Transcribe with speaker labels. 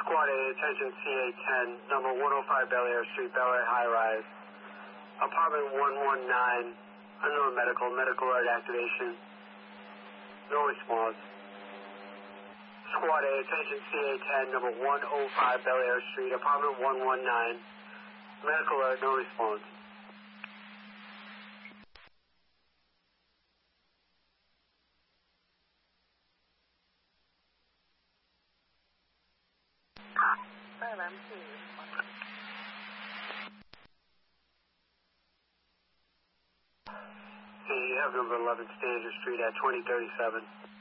Speaker 1: Squad A, attention CA-10, number 105 Bel Air Street, Bel Air High Rise. Apartment 119, unknown medical alert activation. No response. Squad A, attention CA-10, number 105 Bel Air Street, apartment 119. Medical alert, no response. You have number 11 Stanger Street at 2037.